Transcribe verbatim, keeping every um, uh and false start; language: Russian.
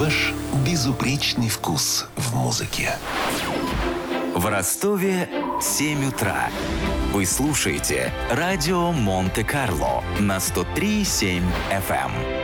Ваш безупречный вкус в музыке. В Ростове семь утра. Вы слушаете радио Монте-Карло на сто три и семь эф эм.